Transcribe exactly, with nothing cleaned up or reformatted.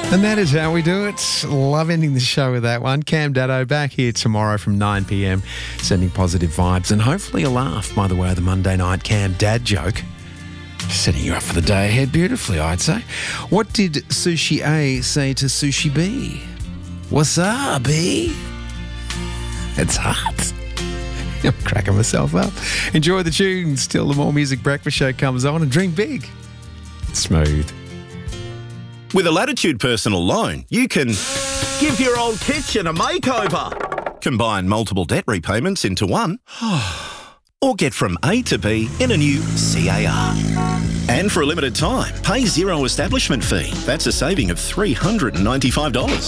And that is how we do it. Love ending the show with that one. Cam Daddo back here tomorrow from nine p.m, sending positive vibes and hopefully a laugh, by the way, of the Monday night Cam Dad joke. Setting you up for the day ahead beautifully, I'd say. What did Sushi A say to Sushi B? What's up, B? It's hot. I'm cracking myself up. Enjoy the tunes till the More Music Breakfast Show comes on, and drink big. Smooth. With a Latitude personal loan, you can give your old kitchen a makeover, combine multiple debt repayments into one, or get from A to B in a new C A R. And for a limited time, pay zero establishment fee. That's a saving of three hundred ninety-five dollars.